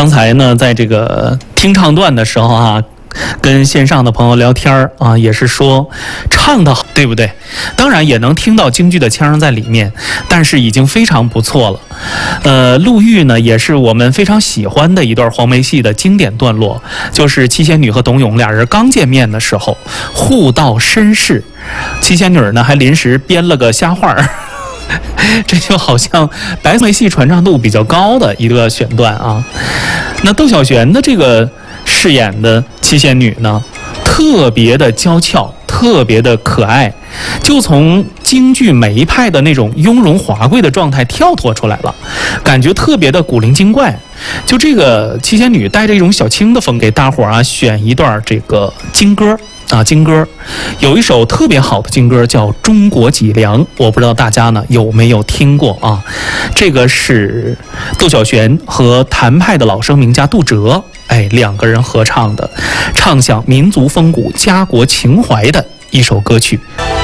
刚才呢，在这个听唱段的时候啊，跟线上的朋友聊天啊，也是说唱得好，对不对？当然也能听到京剧的腔儿在里面，但是已经非常不错了。陆玉呢，也是我们非常喜欢的一段黄梅戏的经典段落，就是七仙女和董永俩人刚见面的时候，互道身世，七仙女呢还临时编了个瞎话儿。这就好像白梅戏传唱度比较高的一个选段啊。那窦小璇的这个饰演的七仙女呢，特别的娇俏，特别的可爱，就从京剧每一派的那种雍容华贵的状态跳脱出来了，感觉特别的古灵精怪。就这个七仙女带着一种小清的风，给大伙儿啊选一段这个京歌。京歌有一首特别好的京歌叫《中国脊梁》，我不知道大家呢有没有听过啊？这个是窦小璇和谭派的老生名家杜哲，两个人合唱的，唱响民族风骨、家国情怀的一首歌曲。